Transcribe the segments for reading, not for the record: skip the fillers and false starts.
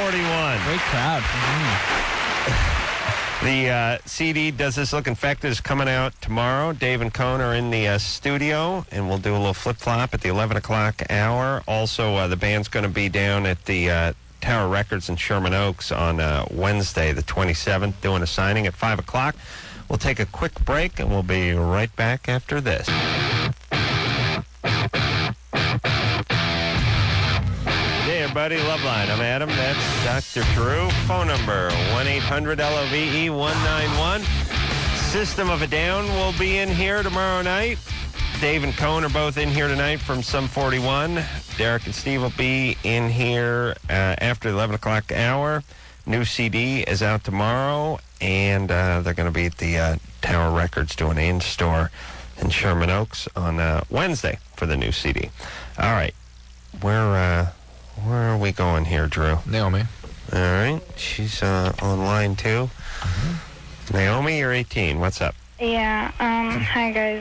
41. Great crowd. The CD, Does This Look Infected, is coming out tomorrow. Dave and Cone are in the studio, and we'll do a little flip-flop at the 11 o'clock hour. Also, the band's going to be down at the Tower Records in Sherman Oaks on Wednesday, the 27th, doing a signing at 5 o'clock. We'll take a quick break, and we'll be right back after this. Hey, everybody, Loveline. I'm Adam. That's Dr. Drew. Phone number, 1-800-LOVE-191. System of a Down will be in here tomorrow night. Dave and Cone are both in here tonight from Sum 41. Derek and Steve will be in here after the 11 o'clock hour. New CD is out tomorrow, and they're going to be at the Tower Records doing an in-store in Sherman Oaks on Wednesday for the new CD. All right. Where are we going here, Drew? Naomi. All right. She's on line 2. Mm-hmm. Naomi, you're 18. What's up? Yeah, hi, guys.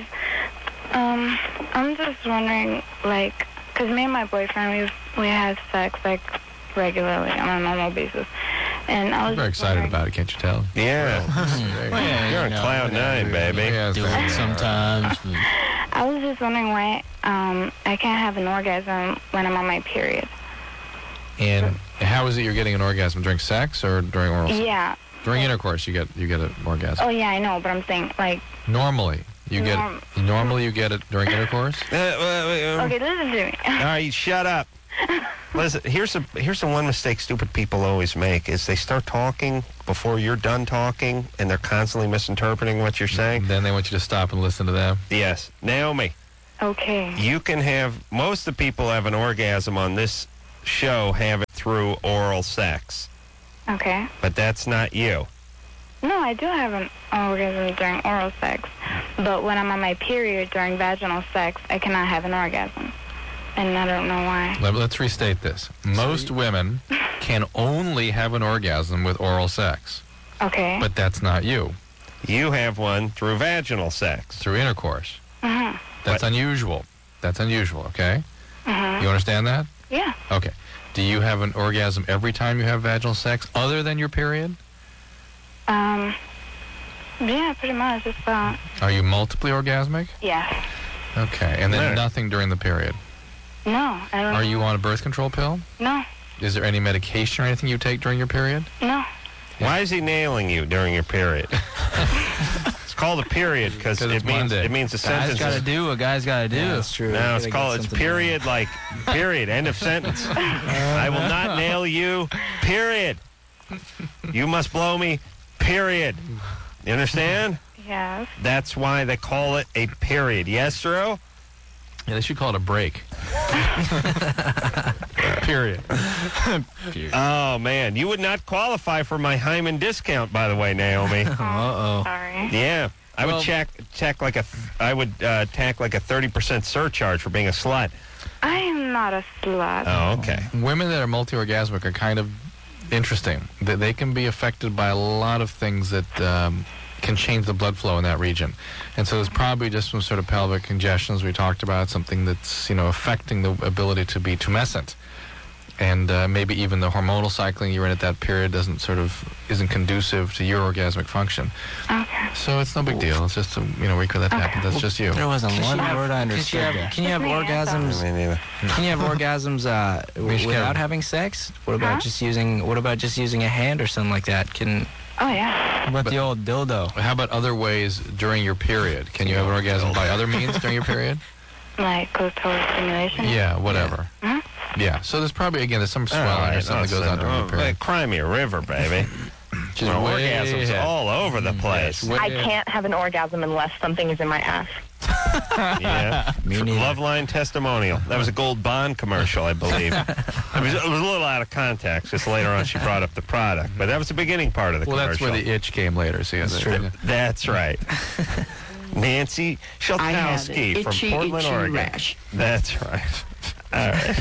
I'm just wondering, like, because me and my boyfriend, we have sex, like, regularly on a normal basis. And I was very excited about it, can't you tell? Yeah. You're on cloud 9, baby. Yeah, Do it sometimes. I was just wondering why I can't have an orgasm when I'm on my period. And how is it you're getting an orgasm? During sex or during oral sex? Yeah. During intercourse, you get an orgasm. Oh, yeah, I know, but I'm saying, like... Normally, you get it during intercourse? Okay, listen to me. All right, shut up. Listen, here's the one mistake stupid people always make, is they start talking before you're done talking, and they're constantly misinterpreting what you're saying. Then they want you to stop and listen to them. Yes. Naomi. Okay. You can have... Most of the people have an orgasm on this show have it through oral sex. Okay. But that's not you. No, I do have an orgasm during oral sex. But when I'm on my period during vaginal sex, I cannot have an orgasm. And I don't know why. Let's restate this. Most women can only have an orgasm with oral sex. Okay. But that's not you. You have one through vaginal sex. Through intercourse. Mm-hmm. That's unusual. That's unusual, okay? Mm-hmm. You understand that? Yeah. Okay. Do you have an orgasm every time you have vaginal sex other than your period? Yeah, pretty much. Just about. Are you multiply orgasmic? Yes. Okay. And then nothing during the period? No, I don't Are you on a birth control pill? No. Is there any medication or anything you take during your period? No. Why is he nailing you during your period? It's called a period because it means a sentence. A guy's got to do. Yeah, that's true. No, it's period, like, period, end of sentence. I will not nail you, period. You must blow me, period. You understand? Yes. That's why they call it a period. Yes, Drew? Yeah, they should call it a break. Period. Oh, man. You would not qualify for my Hyman discount, by the way, Naomi. Uh-oh. Sorry. Yeah. I would tack like a 30% surcharge for being a slut. I am not a slut. Oh, okay. Women that are multi-orgasmic are kind of interesting. They can be affected by a lot of things that can change the blood flow in that region. And so there's probably just some sort of pelvic congestion, as we talked about, something that's, affecting the ability to be tumescent. And maybe even the hormonal cycling you're in at that period isn't conducive to your orgasmic function. Okay. So it's no big deal. It's just, wait for that to happen. That's just you. There wasn't one word I understood. Can you have orgasms? Me neither. Can you have orgasms without having sex? What about just using a hand or something like that? Oh, yeah. What about the old dildo? How about other ways during your period? Can you have an orgasm by other means during your period? Like clitoral stimulation? Yeah, whatever. Mm-hmm. Yeah, so there's some swelling or something that goes on during your period. Like Crimea River, baby. Orgasms all over the place. I can't have an orgasm unless something is in my ass. Yeah. Loveline testimonial. That was a Gold Bond commercial, I believe. It was a little out of context. Just later on, she brought up the product, but that was the beginning part of the commercial. Well, that's where the itch came later. See, that's true. That's right. Nancy Shelkowski from Portland, Oregon. Rash. That's right. All right.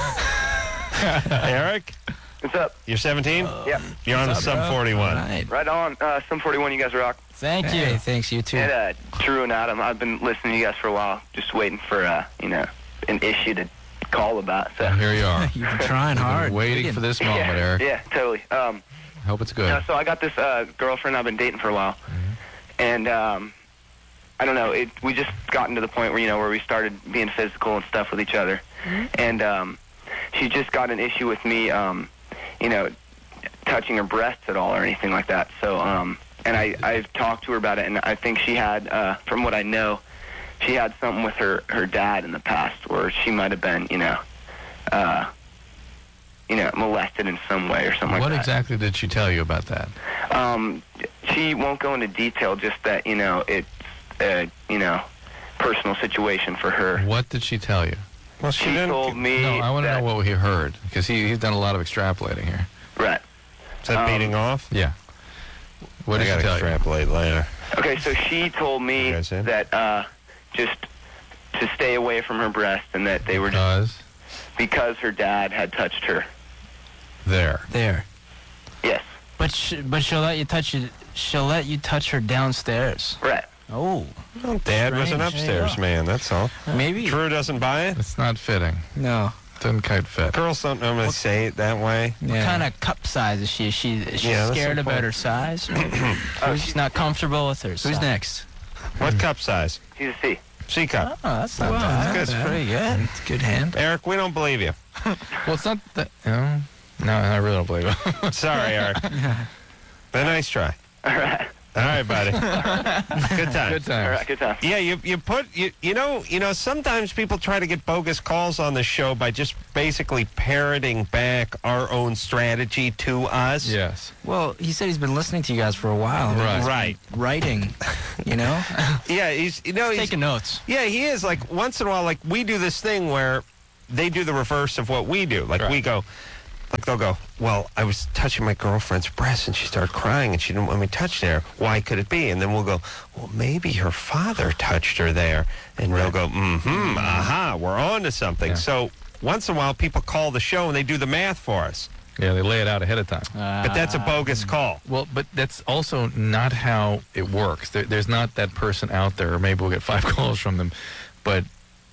Eric? What's up? You're 17? Yep. You're on the Sub 41. Right on. Sum 41, you guys rock. Thank you. Hey, thanks, you too. And Drew and Adam, I've been listening to you guys for a while, just waiting for, an issue to call about. So And here you are. You've been trying You've been hard. waiting for this moment, yeah, Eric. Yeah, totally. Hope it's good. So I got this girlfriend I've been dating for a while, and I don't know. We just gotten to the point where where we started being physical and stuff with each other, and she just got an issue with me, touching her breasts at all or anything like that. So and I've talked to her about it, and I think she had, from what I know, she had something with her dad in the past where she might have been, molested in some way or something like that. What exactly did she tell you about that? She won't go into detail, just that, it's a, personal situation for her. What did she tell you? Well, She told me No, I want to that, know what he heard, because he's done a lot of extrapolating here. Right. Is that beating off? Yeah. What I did she gotta tell you? extrapolate later. Okay, so she told me You guys in? that just to stay away from her breast, and that they were just because her dad had touched her. There. Yes. But she'll let you touch it. She'll let you touch her downstairs. Right. Oh, Well, Dad was an Strange. upstairs man, that's all. maybe. Drew doesn't buy it? It's not fitting. No. Doesn't quite fit. Girls don't normally say it that way. What kind of cup size is she? Is she Yeah, that's scared the about point. her size? She's not comfortable with her Who's size. next? What cup size? She's a C. C cup. Oh, that's not Wow, bad. that's That's pretty good. It's a good hand. Eric, we don't believe you. Well, it's not that. No, I really don't believe it. Sorry, Eric. But nice try. All right. All right, buddy. Good time. Good All times. right. Good time. Yeah, you know, sometimes people try to get bogus calls on the show by just basically parroting back our own strategy to us. Yes. Well, he said he's been listening to you guys for a while. Right. He's Right. writing, you know? Yeah, he's Taking notes. yeah, he is. Like once in a while, like we do this thing where they do the reverse of what we do. Like Right. we go, like they'll go, well, I was touching my girlfriend's breast and she started crying and she didn't want me to touch there. Why could it be? And then we'll go, well, maybe her father touched her there. And they'll go, aha, we're on to something. Yeah. So once in a while, people call the show and they do the math for us. Yeah, they lay it out ahead of time. But that's a bogus call. Well, but that's also not how it works. There's not that person out there, or maybe we'll get 5 calls from them, but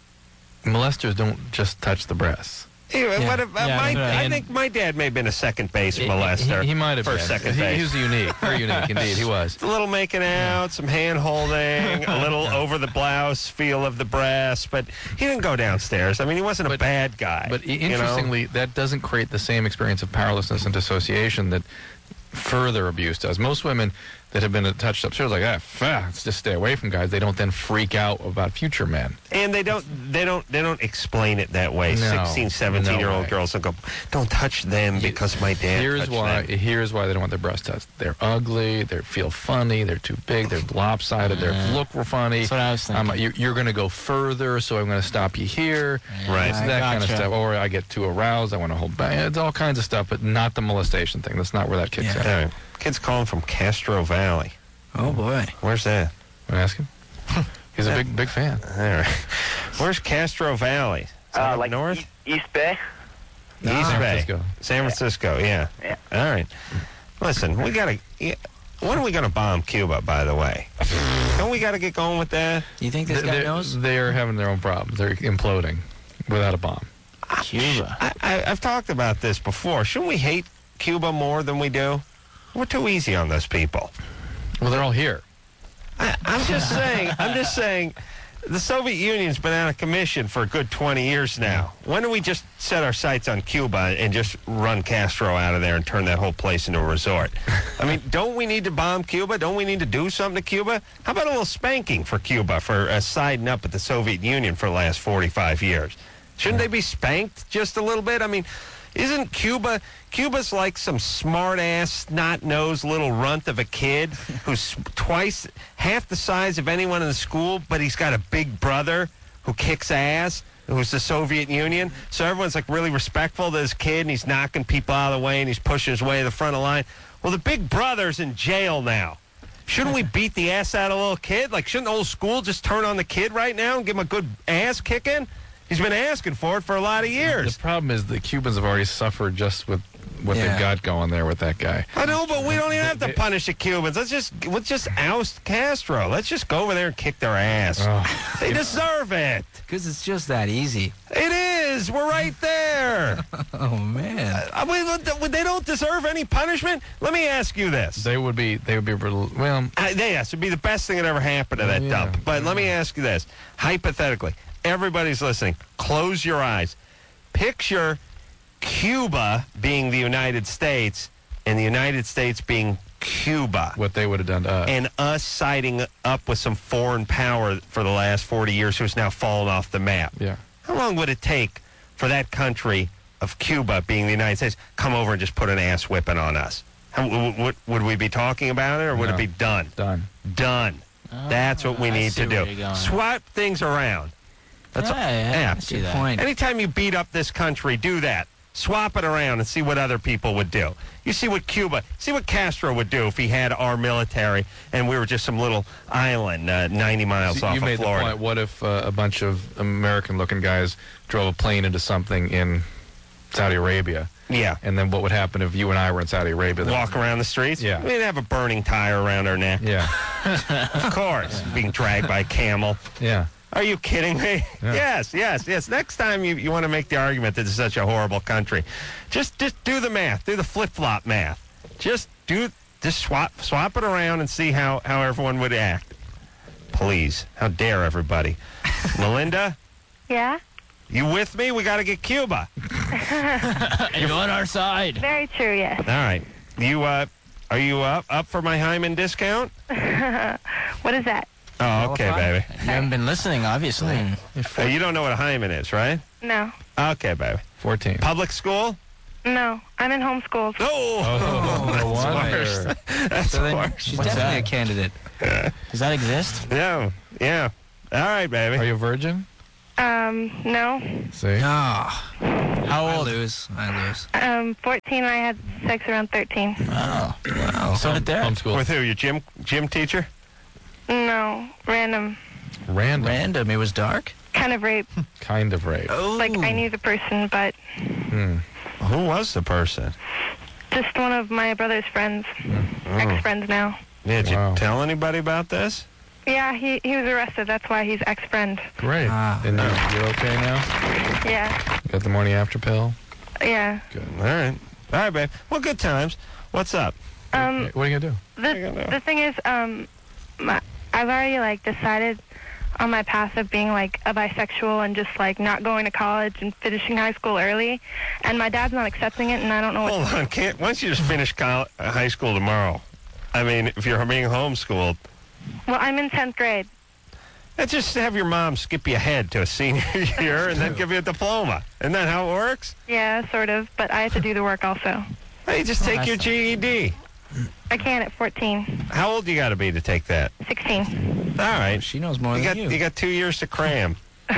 molesters don't just touch the breasts. Anyway, what if, I and- think my dad may have been a second base molester. He might have for been. second He base. was unique. Very unique indeed. He was. A little making out, some hand holding, a little over the blouse feel of the breast, but he didn't go downstairs. I mean, he wasn't a bad guy. But you know? interestingly, that doesn't create the same experience of powerlessness and dissociation that further abuse does. Most women that have been touched upstairs like, let's just stay away from guys. They don't then freak out about future men. And they don't explain it that way. No, 16, 17-year-old no way. girls will go, don't touch them because my dad touched them. Here's why they don't want their breasts touched. They're ugly. They feel funny. They're too big. They're lopsided. They look funny. That's what I was thinking. You're going to go further, so I'm going to stop you here. Right. It's that kind of gotcha. stuff. Or I get too aroused. I want to hold back. It's all kinds of stuff, but not the molestation thing. That's not where that kicks Yeah. in. All right. Kid's calling from Castro Valley. Oh, boy. Where's that? Want to ask him? He's a big fan. All right. Where's Castro Valley? Is that up Like north? East Bay. East San Bay. Francisco. San Francisco, yeah. Yeah. All right. Listen, we got to... When are we going to bomb Cuba, by the way? Don't we got to get going with that? You think this guy knows? They're having their own problems. They're imploding without a bomb. Cuba. I've talked about this before. Shouldn't we hate Cuba more than we do? We're too easy on those people. Well, they're all here. I'm just saying, the Soviet Union's been out of commission for a good 20 years now. When do we just set our sights on Cuba and just run Castro out of there and turn that whole place into a resort? I mean, don't we need to bomb Cuba? Don't we need to do something to Cuba? How about a little spanking for Cuba for siding up with the Soviet Union for the last 45 years? Shouldn't they be spanked just a little bit? I mean, isn't Cuba's like some smart-ass, snot-nosed little runt of a kid who's half the size of anyone in the school, but he's got a big brother who kicks ass, who's the Soviet Union. So everyone's like really respectful to his kid, and he's knocking people out of the way, and he's pushing his way to the front of the line. Well, the big brother's in jail now. Shouldn't we beat the ass out of a little kid? Like, shouldn't the whole school just turn on the kid right now and give him a good ass kicking? He's been asking for it for a lot of years. The problem is the Cubans have already suffered just with what they've got going there with that guy. I know, but we don't even have to punish the Cubans. Let's just oust Castro. Let's just go over there and kick their ass. Oh. They deserve it. Because it's just that easy. It is. We're right there. Oh, man. They don't deserve any punishment. Let me ask you this. They would be well. Yes, it'd be the best thing that ever happened to that dump. But let me ask you this. Hypothetically, everybody's listening. Close your eyes. Picture Cuba being the United States and the United States being Cuba. What they would have done to us. And us siding up with some foreign power for the last 40 years who's now fallen off the map. Yeah. How long would it take for that country of Cuba, being the United States, come over and just put an ass whipping on us? Would we be talking about it, or would it be done? Done. That's what we need to do. Swap things around. That's I see that. Point. Anytime you beat up this country, do that. Swap it around and see what other people would do. You see what Castro would do if he had our military and we were just some little island 90 miles off of Florida. You made the point, what if a bunch of American-looking guys drove a plane into something in Saudi Arabia? Yeah. And then what would happen if you and I were in Saudi Arabia? Walk around the streets? Yeah. We'd have a burning tire around our neck. Yeah. Of course. Being dragged by a camel. Yeah. Are you kidding me? Yeah. Yes. Next time you want to make the argument that it's such a horrible country, just do the math. Do the flip-flop math. Just swap it around and see how everyone would act. Please. How dare everybody. Melinda? Yeah? You with me? We got to get Cuba. You're on our side. Very true, yes. All right. Are you up for my Hyman discount? What is that? Oh, okay, baby. You haven't been listening, obviously. You don't know what a Hyman is, right? No. Okay, baby. 14. Public school? No. I'm in homeschooled. No wonder. That's So then worse. She's What's definitely that? a candidate. Does that exist? No. Yeah. All right, baby. Are you a virgin? No. See? Ah. How I old? lose. 14, I had sex around 13. Oh. Wow. So did Derek. Homeschool. With who? Your gym teacher? No. Random. Random. It was dark? Kind of rape. Kind of rape. Oh. Like, I knew the person, but Who was the person? just one of my brother's friends. Ex-friends now. Did Wow. you tell anybody about this? Yeah, he was arrested. That's why he's ex-friend. Great. Ah. And you're okay now? Yeah. You got the morning after pill? Yeah. Good. All right, babe. Well, good times. What's up? What are you going to do? The thing is, I've already, decided on my path of being, a bisexual and just, not going to college and finishing high school early. And my dad's not accepting it, and I don't know what Hold on. Why don't you just finish high school tomorrow? I mean, if you're being homeschooled, Well, I'm in 10th grade. just have your mom skip you ahead to a senior year and then give you a diploma. Isn't that how it works? Yeah, sort of, but I have to do the work also. Hey, just take your GED. I can at 14. How old you got to be to take that? 16. All right. She knows more than you. You got 2 years to cram.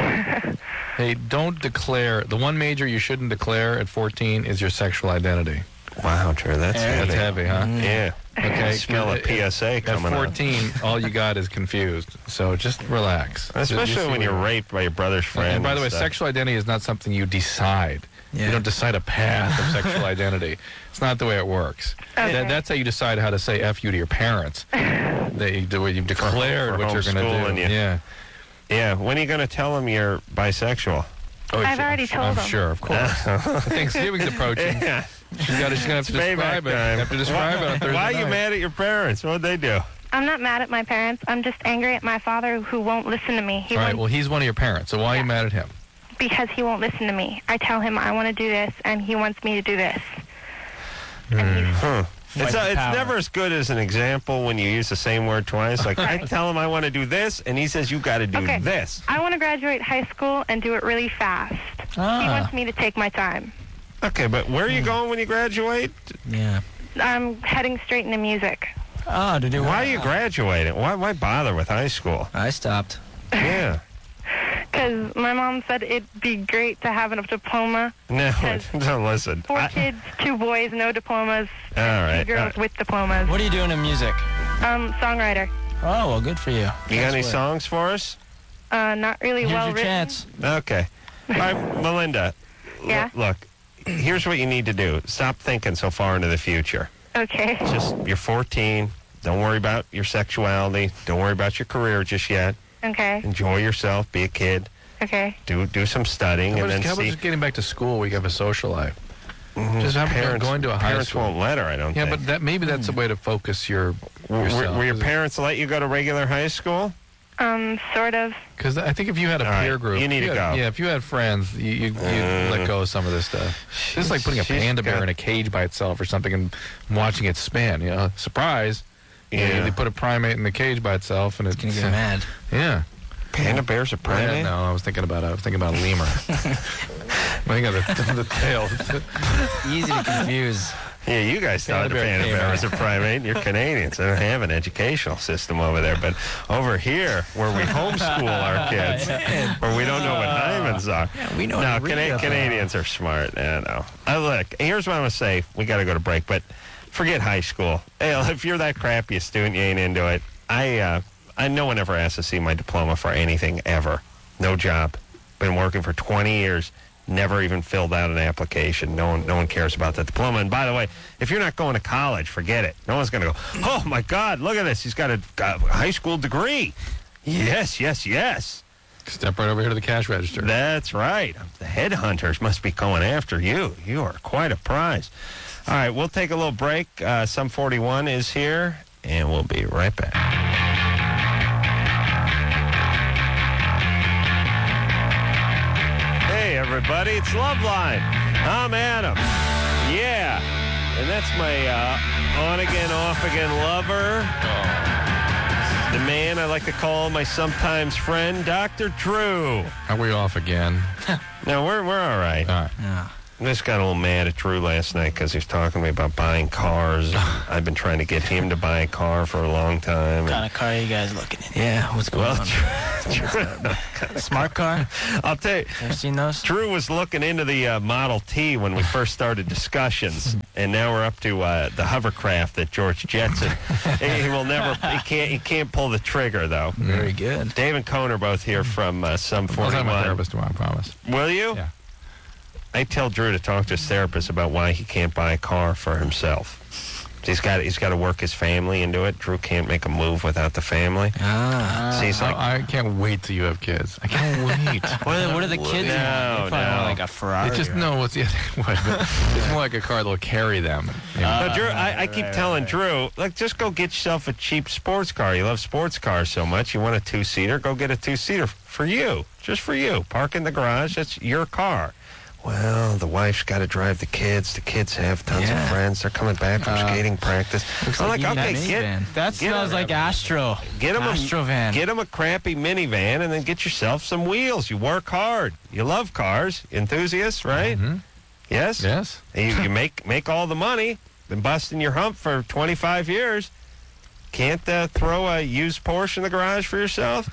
Hey, don't declare. The one major you shouldn't declare at 14 is your sexual identity. Wow, Drew, that's That's heavy, huh? Yeah. Okay. I smell a PSA At coming up. 14, all you got is confused. So just relax. Especially Just see when what you're raped by your brother's friend. And by the way, stuff. sexual identity is not something you decide. Yeah. You don't decide a path of sexual identity. It's not the way it works. Okay. That's how you decide how to say F you to your parents. You've declared for what you're going homeschooling to you. do. Yeah. Yeah, when are you going to tell them you're bisexual? I've already told I'm them. sure, of course. Thanksgiving's approaching. Yeah. She's going to have to describe it. Time. Have to describe it on Thursday Why are you night. mad at your parents? What'd they do? I'm not mad at my parents. I'm just angry at my father who won't listen to me. All right, well, he's one of your parents, so why are you mad at him? Because he won't listen to me. I tell him I want to do this, and he wants me to do this. And he's, Huh. It's Fight the power. never as good as an example when you use the same word twice. Like, I tell him I want to do this, and he says, you got to do Okay. this. I want to graduate high school and do it really fast. He wants me to take my time. Okay, but where are you going when you graduate? Yeah. I'm heading straight into music. Oh, to do Why are you graduating? Why bother with high school? I stopped. Yeah. Because my mom said it'd be great to have a diploma. No, Because don't listen. 4 kids, 2 boys, no diplomas. All right. 2 girls with diplomas. What are you doing in music? Songwriter. Oh, well, good for you. You got any songs for us? Not really Here's well your written. chance. Okay. All right, Melinda. Yeah? Look, here's what you need to do. Stop thinking so far into the future. Okay. Just, you're 14. Don't worry about your sexuality. Don't worry about your career just yet. Okay. Enjoy yourself. Be a kid. Okay. Do some studying and then how about see. just getting back to school where you have a social life? Just going to a high parents school. won't let her, I don't think. Yeah, but maybe that's a way to focus yourself. Were your parents let you go to regular high school? Sort of. Because I think if you had a All peer right, group, you need to go. Yeah, if you had friends, you'd let go of some of this stuff. This is like putting a panda bear in a cage by itself or something and watching it spin. Surprise! Yeah. They put a primate in the cage by itself, and it's Gonna get mad. Yeah. Panda bears a primate? No, I was thinking about a lemur. I think of the tail. Easy to confuse. Yeah, you guys thought the panda bear was a primate. You're Canadians. They don't have an educational system over there. But over here, where we homeschool our kids, where we don't know what hymens are. Yeah, we know No, how to read Canadians are smart. No. Look, here's what I'm going to say. We got to go to break, but forget high school. Hey, if you're that crappy a student, you ain't into it. No one ever asked to see my diploma for anything ever. No job. Been working for 20 years. Never even filled out an application. No one cares about the diploma. And by the way, if you're not going to college, forget it. No one's going to go, oh, my God, look at this. He's got a high school degree. Yes. Step right over here to the cash register. That's right. The headhunters must be going after you. You are quite a prize. All right, we'll take a little break. Sum 41 is here, and we'll be right back. Hey, everybody, it's Loveline. I'm Adam. Yeah. And that's my on-again, off-again lover. The man I like to call my sometimes friend, Dr. Drew. Are we off again? No, we're all right. All right. Yeah. I just got a little mad at Drew last night because he was talking to me about buying cars. I've been trying to get him to buy a car for a long time. What kind of car are you guys looking at? Yeah, what's going on? Smart car? I'll tell you. Ever seen those? Drew was looking into the Model T when we first started discussions, and now we're up to the hovercraft that George Jetson. He will never. He can't pull the trigger though. Very good. Dave and Cone are both here from Sum I'll have 41. my therapist tomorrow, I promise. Will you? Yeah. I tell Drew to talk to his therapist about why he can't buy a car for himself. He's got to work his family into it. Drew can't make a move without the family. So he's like, I can't wait till you have kids. I can't wait. What are the kids No, want? They probably want no. like a Ferrari. It's just it's more like a car that'll carry them. no, Drew, I keep telling Drew, like, just go get yourself a cheap sports car. You love sports cars so much. You want a two-seater? Go get a two-seater for you. Just for you. Park in the garage. That's your car. Well, the wife's got to drive the kids. The kids have tons of friends. They're coming back from skating practice. I'm like, okay, that smells like Astro. Get him Astro van. Get him a crappy minivan, and then get yourself some wheels. You work hard. You love cars, enthusiasts, right? Mm-hmm. Yes. Yes. You make all the money. Been busting your hump for 25 years. Can't throw a used Porsche in the garage for yourself?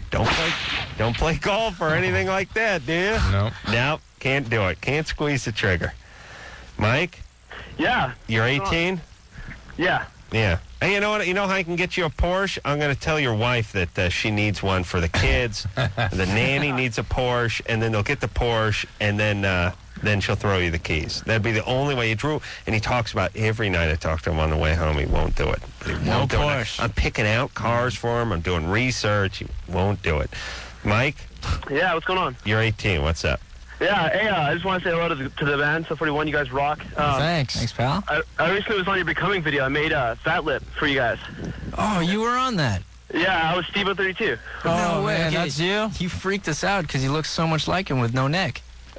Don't play golf or anything like that, do you? No. Can't do it. Can't squeeze the trigger. Mike? Yeah. You're 18? Yeah. Yeah. Hey, you know what? You know how I can get you a Porsche? I'm going to tell your wife that she needs one for the kids. The nanny needs a Porsche, and then they'll get the Porsche, and then she'll throw you the keys. That'd be the only way. Drew, and he talks about every night I talk to him on the way home, he won't do it. He won't do Porsche. it. I'm picking out cars for him. I'm doing research. He won't do it. Mike? Yeah, what's going on? You're 18. What's up? Yeah, hey, I just want to say hello to the band, Sum 41. You guys rock. Thanks, pal. I recently was on your Becoming video. I made a Fat Lip for you guys. Oh, you were on that. Yeah, I was Steve-O32. No way. Man, that's you? You freaked us out because you look so much like him with no neck.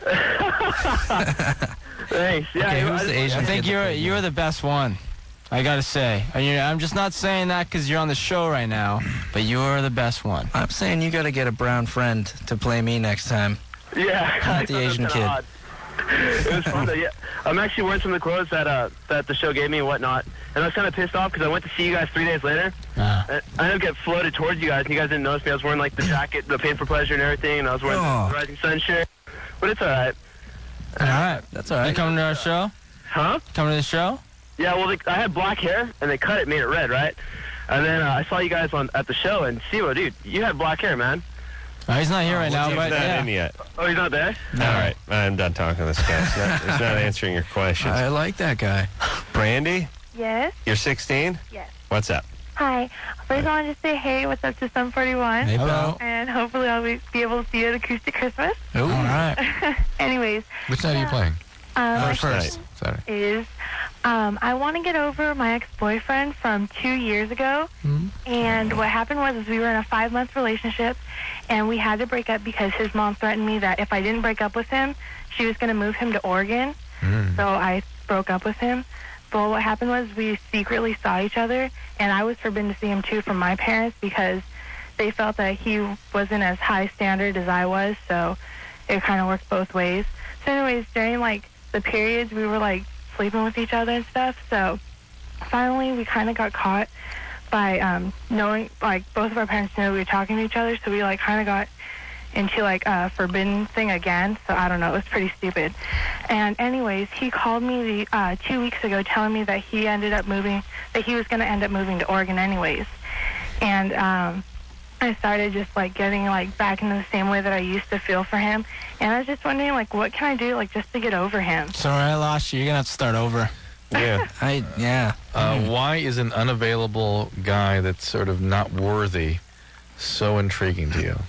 Thanks. Yeah, Okay, who's the Asian I think kid? you're the best one. I gotta say. I'm just not saying that because you're on the show right now, but you're the best one. I'm saying you got to get a brown friend to play me next time. Yeah. Not the Asian kid. Odd. It was fun, though. Yeah. I'm actually wearing some of the clothes that the show gave me and whatnot. And I was kind of pissed off because I went to see you guys 3 days later. I ended up getting floated towards you guys, and you guys didn't notice me. I was wearing, like, the jacket, the Pain for Pleasure and everything, and I was wearing the Rising Sun shirt. But it's all right. All right. That's all right. You coming to our show? Huh? Coming to the show? Yeah, well, I had black hair, and they cut it, made it red, right? And then I saw you guys at the show, and Siwa, dude, you had black hair, man. He's not here right now, He's but not yeah. in yet. Oh, he's not there? No. All right. I'm done talking to this guy. He's not answering your questions. I like that guy. Brandy? Yes. You're 16? Yes. What's up? Hi. First, I wanted to say, hey, what's up to Sum 41? Hey, pal. And hopefully I'll be able to see you at Acoustic Christmas. Ooh. All right. Anyways. Which night are you playing? My First. Saturday. is I want to get over my ex-boyfriend from 2 years ago. And what happened was we were in a 5-month relationship, and we had to break up because his mom threatened me that if I didn't break up with him, she was going to move him to Oregon. So I broke up with him. But what happened was we secretly saw each other, and I was forbidden to see him too from my parents because they felt that he wasn't as high standard as I was, so it kind of worked both ways. So anyways, during like the periods, we were like sleeping with each other and stuff, so finally we kind of got caught by knowing, like, both of our parents knew we were talking to each other, so we like kind of got into like a forbidden thing again. So I don't know, it was pretty stupid. And anyways, he called me 2 weeks ago telling me that he was going to end up moving to Oregon anyways. And I started just like getting like back into the same way that I used to feel for him. And I was just wondering, like, what can I do, like, just to get over him? Sorry, I lost you. You're gonna have to start over. Yeah. Why is an unavailable guy that's sort of not worthy so intriguing to you?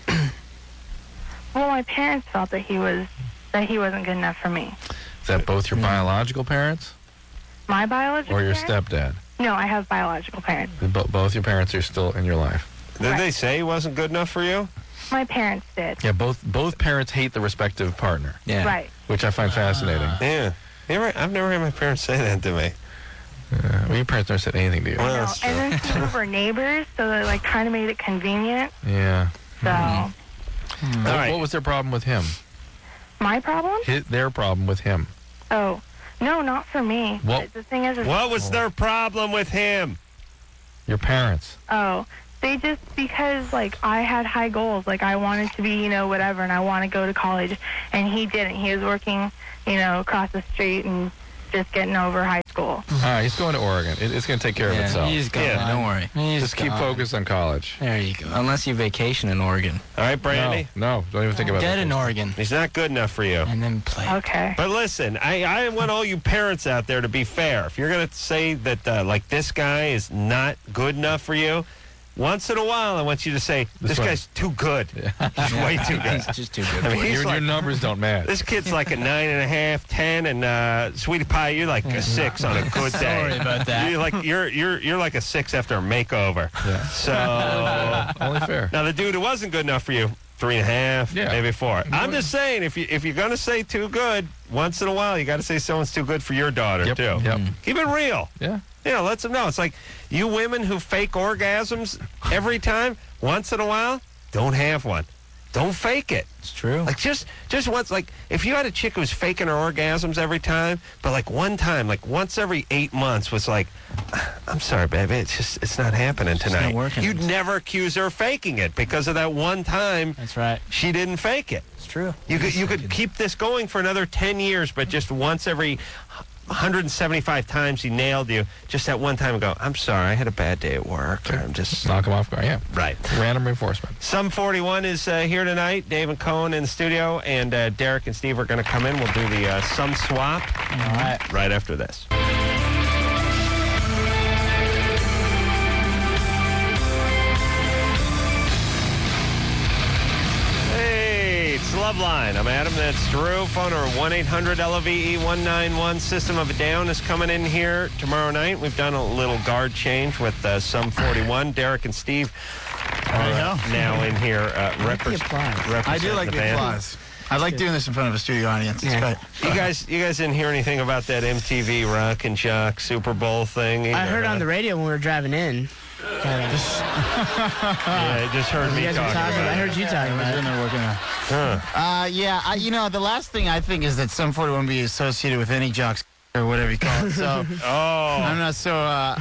Well, my parents felt that he wasn't good enough for me. Is that both your biological parents My biological or your parents? stepdad? No, I have biological parents. Both your parents are still in your life. Did they say he wasn't good enough for you? My parents did. Yeah, both parents hate the respective partner. Yeah. Right. Which I find fascinating. Yeah. I've never heard my parents say that to me. Well, your parents never said anything to you. Well, No, that's true. and then some of our neighbors, so they like kind of made it convenient. Yeah. So What was their problem with him? my problem? Their problem with him. Oh, no, not for me. What- The thing is What was their problem with him? Your parents. oh, they just, because like I had high goals, like I wanted to be, whatever, and I want to go to college, and he didn't. He was working, across the street and just getting over high school. All right, he's going to Oregon. It's going to take care of itself. He's gone. Yeah, don't worry. He's Just keep gone. focused on college. There you go. Unless you vacation in Oregon. All right, Brandy? No, don't even think about Get that. in Oregon He's not good enough for you. and then play. Okay. But listen, I want all you parents out there to be fair. If you're going to say that, like, this guy is not good enough for you, once in a while I want you to say, this one. guy's too good. He's way too good. He's just too good I for mean, you. he's Your like, numbers don't match. this kid's like a 9.5, 10, and Sweetie Pie, you're like a 6 on a good day. Sorry about that. You're like a 6 after a makeover. Yeah. So Only fair. now the dude who wasn't good enough for you, 3.5, Yeah. maybe 4. I'm just saying, if you're gonna say too good, once in a while you got to say someone's too good for your daughter Yep, too. yep. Keep it real. Yeah. Let them know. It's like you women who fake orgasms every time. Once in a while, don't have one. Don't fake it. It's true. Like just once. Like if you had a chick who was faking her orgasms every time, but like one time, like once every 8 months, was like, I'm sorry, baby, it's not happening tonight. not working. You'd never accuse her of faking it because of that one time That's right. she didn't fake it. It's true. You could keep this going for another 10 years, but just once every 175 times he nailed you, just that one time ago, I'm sorry, I had a bad day at work. I'm just Knock him off guard. Yeah. right. Random reinforcement. Sum 41 is here tonight. Dave and Cohen in the studio, and Derek and Steve are going to come in. We'll do the Sum Swap right after this. Hey, it's Loveline. I'm Adam. That's Drew. Phone number 1-800-LOVE-191. System of a Down is coming in here tomorrow night. We've done a little guard change with Sum 41. Derek and Steve are now in here representing I do like the band. applause. I like doing this in front of a studio audience. It's great. You guys didn't hear anything about that MTV Rock and Jock Super Bowl thing? I heard on the radio when we were driving in. Yeah, I just heard me You guys were talking talking. about I it. heard you talking I was about in it. there working on the last thing I think is that Sum 41 be associated with any jocks or whatever you call it. So I'm not so. I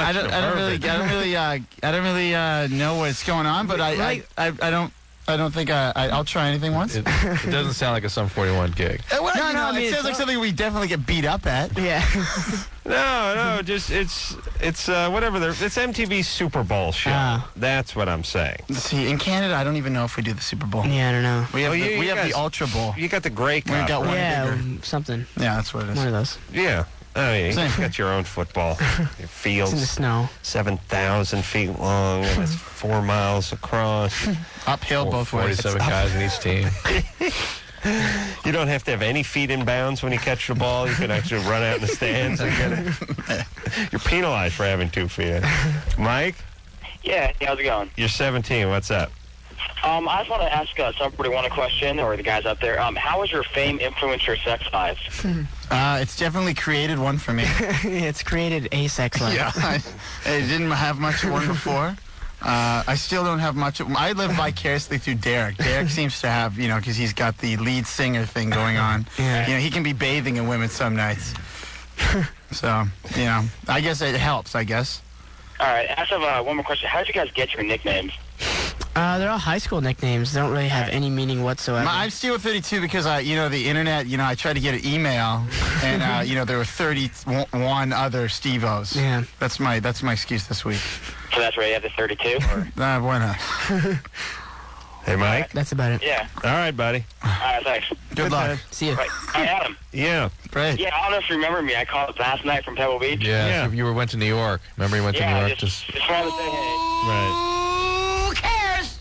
don't really know what's going on, but I don't think I'll try anything once. It doesn't sound like a Sum 41 gig. No, I mean, it sounds like something we definitely get beat up at. Yeah. No, just it's whatever. It's MTV's Super Bowl show. Ah. That's what I'm saying. See, in Canada, I don't even know if we do the Super Bowl. Yeah, I don't know. We have, Well, we you have guys- the Ultra Bowl. You got the Grey Cup. got one. right? Yeah, bigger. something. Yeah, that's what it is. One of those. Yeah. Oh, yeah, you've got your own football. Your field's It's in the snow. 7,000 feet long, and it's 4 miles across. Uphill both ways. 47 guys in each team. You don't have to have any feet in bounds when you catch the ball. You can actually run out in the stands and get it. You're penalized for having 2 feet. Mike? Yeah, how's it going? You're 17. What's up? I just want to ask somebody a question, or the guys out there. How has your fame influenced your sex lives? It's definitely created one for me. It's created a sex life. Yeah, I didn't have much of one before. I still don't have much. I live vicariously through Derek. Derek seems to have, because he's got the lead singer thing going on. Yeah. He can be bathing in women some nights. So, I guess it helps, I guess. All right, I just have one more question. How did you guys get your nicknames? They're all high school nicknames. They don't really have any meaning whatsoever. I'm Steel 32 because the internet, I tried to get an email, and there were 31 other Steve-O's. Yeah. That's my excuse this week. So that's where you have the 32? Why not? Hey, Mike? That's about it. Yeah. All right, buddy. All right, thanks. Good luck. See you. Right. Hi, Adam. Yeah. Great. Yeah, I don't know if you remember me. I called last night from Pebble Beach. Yeah. So you went to New York. Remember you went to New York? Just wanted to say hey. Right. Who cares?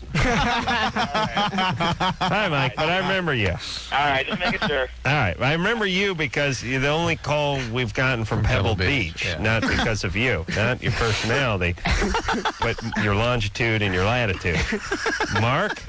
Hi, Mike, but I remember you. All right, just making sure. All right. I remember you because you're the only call we've gotten from Pebble Beach, yeah. not because of you, not your personality, but your longitude and your latitude. Mark?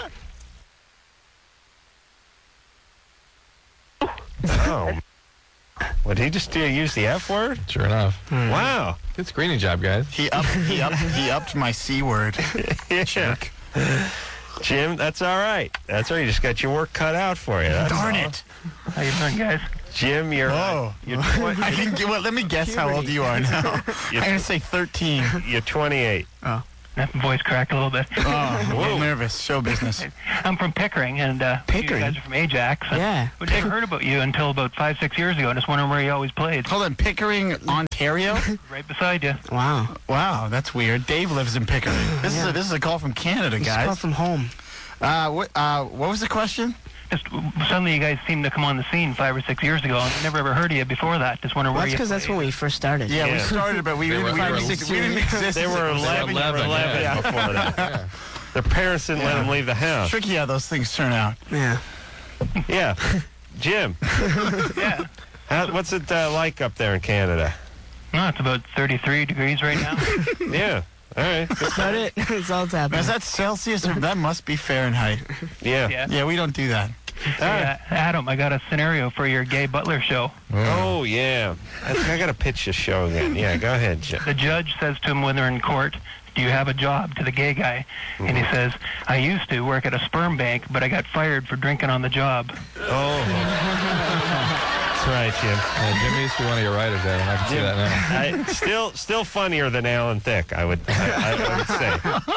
Oh. What, did he just use the F word? Sure enough. Wow. Good screening job, guys. He upped my C word. Yeah. Jim, that's all right. That's all right. You just got your work cut out for you. That's Darn all. it. How you doing, guys? Jim, you're... Whoa. I didn't get, let me guess how old you are now. I'm going to say 13. You're 28. Oh. That voice cracked a little bit. Oh, I'm a little nervous. Show business. I'm from Pickering, and Pickering? you guys are from Ajax. Yeah. We never heard about you until about 5-6 years ago, and just wondering where you always played. Hold on, Pickering, Ontario? Right beside you. Wow. Wow, that's weird. Dave lives in Pickering. This is a call from Canada, It's a guys. call from home. What was the question? Just suddenly you guys seemed to come on the scene 5 or 6 years ago, and I never ever heard of you before that. Just wondering Well, where that's you because that's when we first started. Yeah, we started, but we didn't exist. They were 11 before that. Yeah. Their parents didn't let them leave the house. Tricky how those things turn out. Yeah. Yeah. Jim. Yeah. What's it like up there in Canada? No, it's about 33 degrees right now. Yeah. All right. That's about it. That's all that's happening. Is that Celsius or that must be Fahrenheit? Yeah. Yeah, we don't do that. Adam, I got a scenario for your gay butler show. Oh, yeah. I got to pitch the show again. Yeah, go ahead, Jim. The judge says to him when they're in court, "Do you have a job?" to the gay guy. And he says, "I used to work at a sperm bank, but I got fired for drinking on the job." Oh. That's right, Jim. Jim used to be one of your writers, Adam. I can see that now. Still funnier than Alan Thicke, I would say.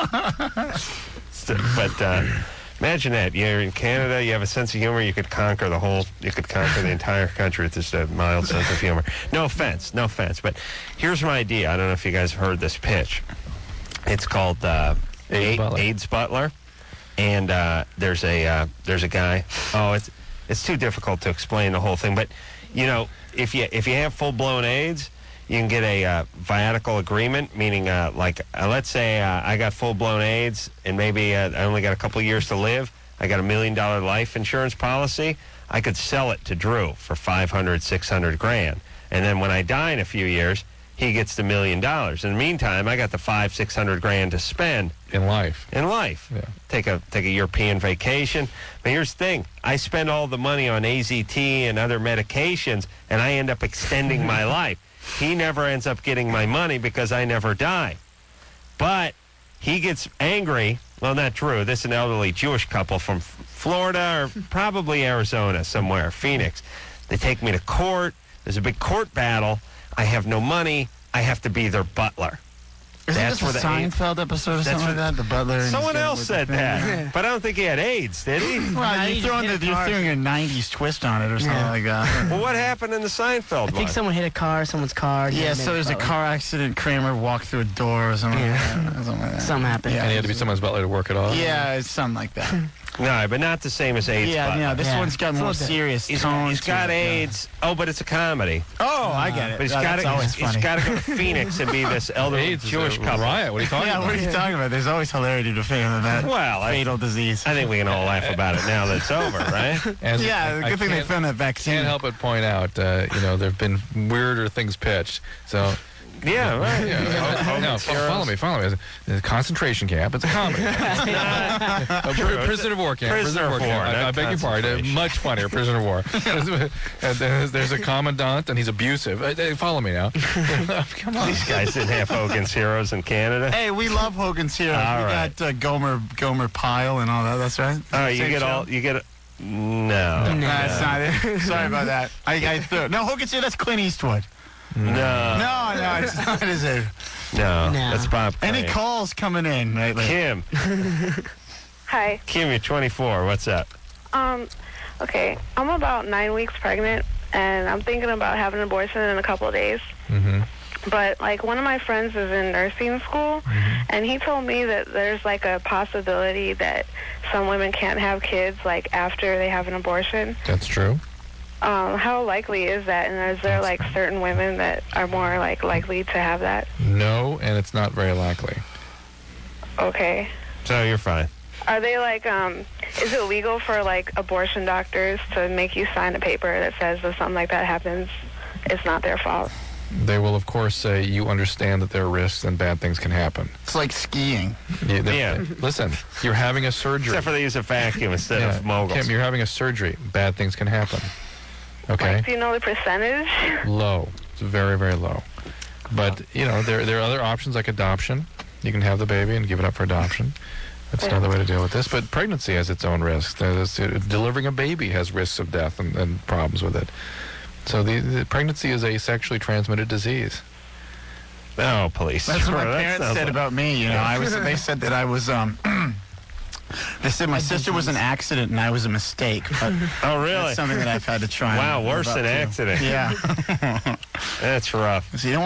But imagine that. You're in Canada, you have a sense of humor, you could conquer the entire country with just a mild sense of humor. No offense, but here's my idea. I don't know if you guys have heard this pitch. It's called AIDS Butler. And there's a guy. Oh, it's too difficult to explain the whole thing, but if you have full-blown AIDS, you can get a viatical agreement, meaning let's say I got full-blown AIDS and maybe I only got a couple of years to live. I got $1 million life insurance policy. I could sell it to Drew for $500,000-$600,000, and then when I die in a few years, he gets the $1 million. In the meantime, I got the $500,000-$600,000 to spend in life. Yeah. Take a European vacation. But here's the thing: I spend all the money on AZT and other medications, and I end up extending my life. He never ends up getting my money because I never die. But he gets angry. Well, not true. This is an elderly Jewish couple from Florida or probably Arizona somewhere, Phoenix. They take me to court. There's a big court battle. I have no money. I have to be their butler. Isn't That's this a where the AIDS- Seinfeld episode or That's something like that? The butler. and Someone he's else with said the thing? that, but I don't think he had AIDS, did he? Well, he you're just throwing, hit a you're car. throwing a 90s twist on it or something like that. Well, what happened in the Seinfeld I think one? someone hit a car, someone's car. Yeah, and so then there's a butler. car accident. Kramer walked through a door or something, like, that, or something like that. Something happened. And he had to be someone's butler to work it off. Yeah, it's something like that. No, but not the same as AIDS. Yeah, butler. no, this Yeah. one's got It's a more little bit- serious tone. He's to got it, yeah. AIDS. Oh, but it's a comedy. Oh, I get it. But he's Oh, got that's always he's funny. got to go to Phoenix and be this elderly AIDS is Jewish a couple. riot. What are you talking Yeah, about? what are you talking about? There's always hilarity to that Well, fatal disease. I think we can all laugh about it now that it's over, right? Yeah, I good thing they can't- found that vaccine. Can't help but point out, there have been weirder things pitched. So, Yeah, right. no, follow me. It's a concentration camp. It's a comedy. A prisoner of war camp. Prisoner of war, I not beg your pardon. concentration. Much funnier. Prisoner of war. And there's a commandant, and he's abusive. Follow me now. Come on. These guys didn't have Hogan's Heroes in Canada. Hey, we love Hogan's Heroes. All we right. got Gomer Pyle and all that. That's right. Oh, you Same get show? all you get. No, That's not it. Sorry about that. I threw it. No, Hogan's Heroes. That's Clint Eastwood. no, No, it's not. Is it? no. No. That's Bob. Any Crane. calls coming in lately? Kim, Hi. Kim, you're 24. What's up? Okay, I'm about 9 weeks pregnant, and I'm thinking about having an abortion in a couple of days. Mm-hmm. But, one of my friends is in nursing school, and he told me that there's, a possibility that some women can't have kids, after they have an abortion. That's true. How likely is that, and is there, certain women that are more, likely to have that? No, and it's not very likely. Okay. So you're fine. Are they, is it legal for, abortion doctors to make you sign a paper that says if something like that happens, it's not their fault? They will, of course, say you understand that there are risks and bad things can happen. It's like skiing. Yeah. Listen, you're having a surgery. Except for they use a vacuum instead of moguls. Kim, you're having a surgery. Bad things can happen. Okay? Do you know the percentage? Low. It's very, very low. But, there are other options like adoption. You can have the baby and give it up for adoption. That's another way to deal with this. But pregnancy has its own risks. Delivering a baby has risks of death and problems with it. So the pregnancy is a sexually transmitted disease. Oh, police. That's what my parents said about me. They said that I was. They said my sister was an accident and I was a mistake. But Oh, really? that's something that I've had to try. and Wow, live worse up than to. accident. Yeah. That's rough. So you don't